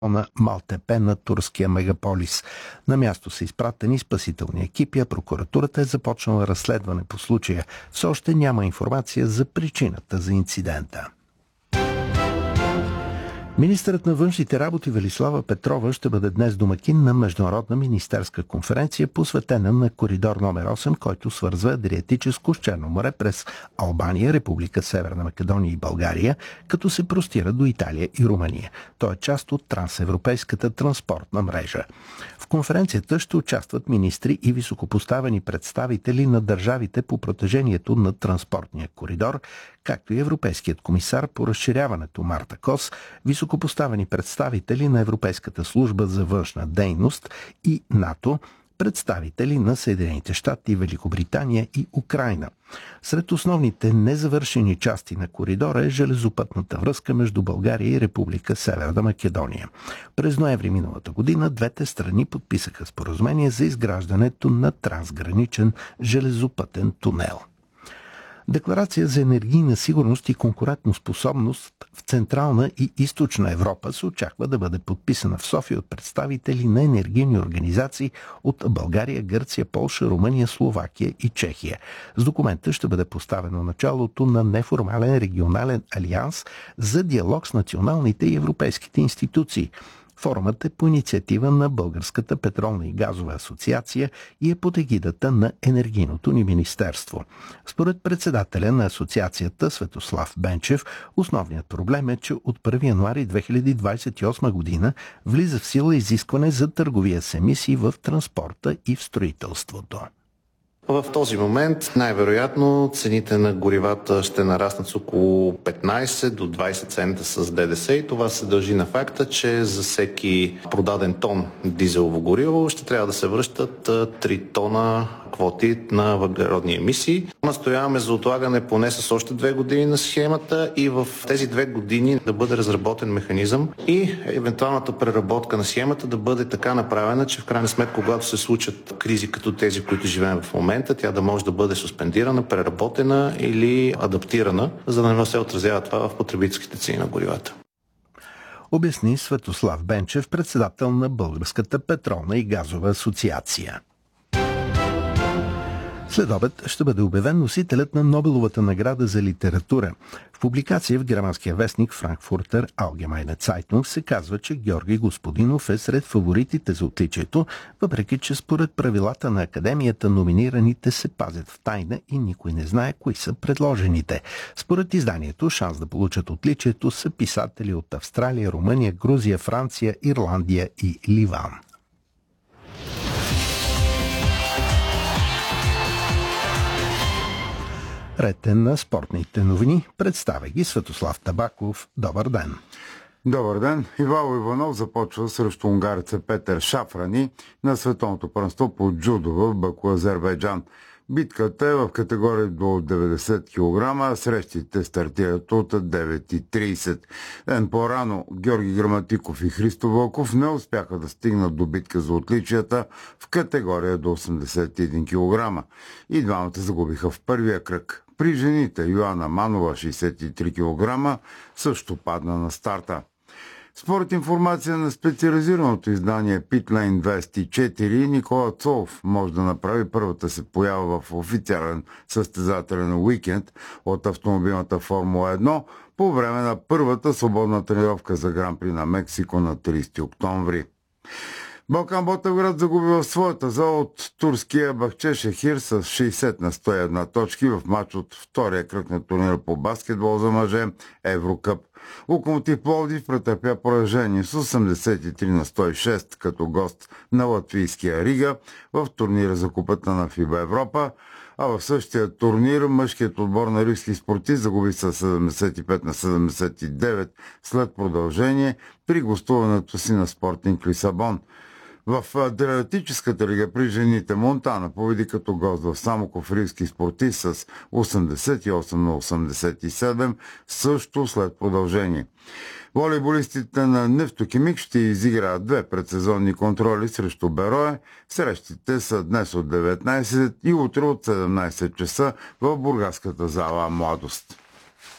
на Малтепе на турския мегаполис. На място са изпратени спасителни екипи, а прокуратурата е започнала разследване по случая. Все още няма информация за причината за инцидента. Министърът на външните работи Велислава Петрова ще бъде днес домакин на международна министерска конференция, посветена на коридор номер 8, който свързва Адриатическо с Черно море през Албания, Република Северна Македония и България, като се простира до Италия и Румъния. Той е част от трансевропейската транспортна мрежа. В конференцията ще участват министри и високопоставени представители на държавите по протежението на транспортния коридор, както и Европейският комисар по разширяването Марта Кос, високопоставени представители на Европейската служба за външна дейност и НАТО, представители на Съединените щати, Великобритания и Украйна. Сред основните незавършени части на коридора е железопътната връзка между България и Република Северна Македония. През ноември миналата година двете страни подписаха споразумение за изграждането на трансграничен железопътен тунел. Декларация за енергийна сигурност и конкурентоспособност в Централна и Източна Европа се очаква да бъде подписана в София от представители на енергийни организации от България, Гърция, Полша, Румъния, Словакия и Чехия. С документа ще бъде поставено началото на неформален регионален алианс за диалог с националните и европейските институции. Форумът е по инициатива на Българската петролна и газова асоциация и е под егидата на Енергийното ни министерство. Според председателя на асоциацията Светослав Бенчев, основният проблем е, че от 1 януари 2028 година влиза в сила изискване за търговия с емисии в транспорта и в строителството. В този момент най-вероятно цените на горивата ще нараснат с около 15 до 20 цента с ДДС и това се дължи на факта, че за всеки продаден тон дизелово гориво ще трябва да се връщат 3 тона квоти на въглеродни емисии. Настояваме за отлагане поне с още 2 години на схемата и в тези 2 години да бъде разработен механизъм и евентуалната преработка на схемата да бъде така направена, че в крайна сметка, когато се случат кризи като тези, които живеем в момента, тя да може да бъде суспендирана, преработена или адаптирана, за да не се отразява това в потребителските цени на горивата. Обясни Светослав Бенчев, председател на Българската петролна и газова асоциация. След обед ще бъде обявен носителят на Нобеловата награда за литература. В публикация в германския вестник Frankfurter Allgemeine Zeitung се казва, че Георги Господинов е сред фаворитите за отличието, въпреки че според правилата на Академията номинираните се пазят в тайна и никой не знае кои са предложените. Според изданието, шанс да получат отличието са писатели от Австралия, Румъния, Грузия, Франция, Ирландия и Ливан. Ретен на спортните новини. Представя ги Светослав Табаков. Добър ден! Добър ден! Ивайло Иванов започва срещу унгареца Петър Шафрани на световното първенство по джудо в Баку, Азербайджан. Битката е в категория до 90 кг, а срещите стартират от 9:30. Ден по-рано Георги Граматиков и Христо Вълков не успяха да стигнат до битка за отличията в категория до 81 кг. И двамата загубиха в първия кръг. При жените Йоана Манова, 63 кг, също падна на старта. Според информация на специализираното издание Pitlane 24, Никола Цолов може да направи първата се поява в официален състезателен уикенд от автомобилната Формула 1 по време на първата свободна тренировка за Гран-при на Мексико на 30 октомври. Балкан Ботевград загуби в своята зала от турския Бахчешехир с 60-101 точки в матч от втория кръг на турнира по баскетбол за мъже Еврокъп. Локомотив Пловдив претърпя поражение с 83-106 като гост на латвийския Рига в турнира за купата на ФИБА Европа, а в същия турнир мъжкият отбор на рийски спортист загуби с 75-79 след продължение при гостуването си на Спортинг Лисабон. В Адриатическата лига при жените Монтана победи като гост в Самоков рийски спортист с 88-87, също след продължение. Волейболистите на Нефтохимик ще изиграят 2 предсезонни контроли срещу Берое. Срещите са днес от 19 и утре от 17 часа в бургаската зала Младост.